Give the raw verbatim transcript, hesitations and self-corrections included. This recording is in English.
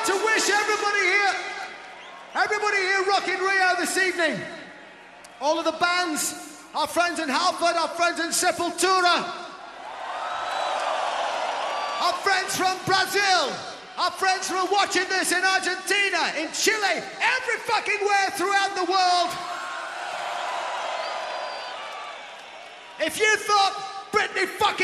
like to wish everybody here, everybody here rocking Rio this evening, all of the bands, our friends in Halford, our friends in Sepultura, our friends from Brazil, our friends who are watching this in Argentina, in Chile, every fucking where throughout the world. If you thought Britney fucking